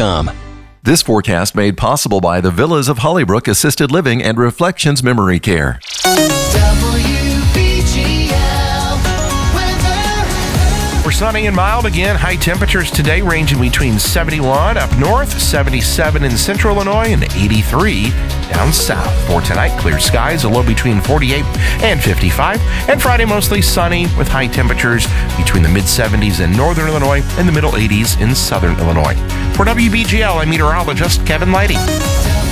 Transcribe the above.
WBGL.com. This forecast made possible by the Villas of Hollybrook Assisted Living and Reflections Memory Care. We're sunny and mild again. High temperatures today ranging between 71 up north, 77 in central Illinois, and 83 down south. For tonight, clear skies, a low between 48 and 55. And Friday, mostly sunny with high temperatures between the mid-70s in northern Illinois and the middle 80s in southern Illinois. For WBGL, I'm meteorologist Kevin Leidy.